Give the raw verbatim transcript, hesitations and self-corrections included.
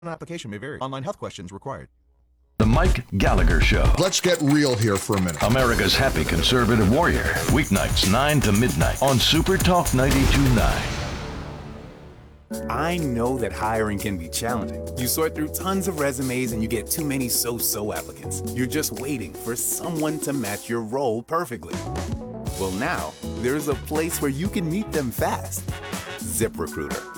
application may vary. Online health questions required. The Mike Gallagher Show. Let's get real here for a minute. America's happy conservative warrior. Weeknights, nine to midnight on Super Talk ninety-two point nine. I know that hiring can be challenging. You sort through tons of resumes and you get too many so-so applicants. You're just waiting for someone to match your role perfectly. Well, now, there's a place where you can meet them fast. ZipRecruiter.